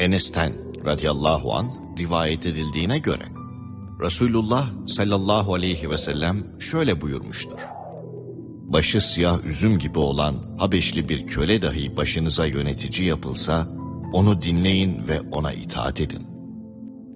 Enes'ten radıyallahu an rivayet edildiğine göre Resulullah sallallahu aleyhi ve sellem şöyle buyurmuştur: başı siyah üzüm gibi olan Habeşli bir köle dahi başınıza yönetici yapılsa, onu dinleyin ve ona itaat edin.